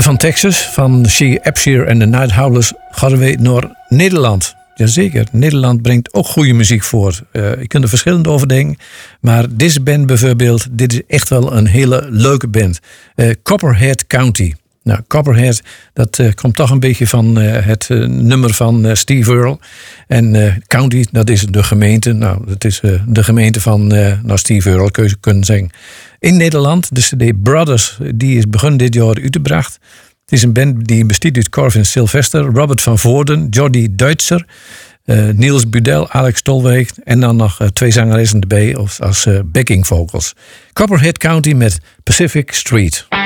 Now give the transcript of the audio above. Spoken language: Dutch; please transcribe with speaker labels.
Speaker 1: van Texas, van She Epshire en de Night Howlers, gaan we naar Nederland. Jazeker, Nederland brengt ook goede muziek voor. Je kunt er verschillend over denken. Maar deze band bijvoorbeeld, dit is echt wel een hele leuke band. Copperhead County. Nou, Copperhead, dat komt toch een beetje van het nummer van Steve Earle. En County, dat is de gemeente. Nou, dat is de gemeente van Steve Earle, kun je kunnen zeggen. In Nederland, de CD Brothers, die is begin dit jaar uitgebracht. Het is een band die bestaat uit Corvin Sylvester, Robert van Voorden, Jordi Duitser, Niels Budel, Alex Tolweg en dan nog 2 zangeressen erbij als backing vocals. Copperhead County met Pacific Street.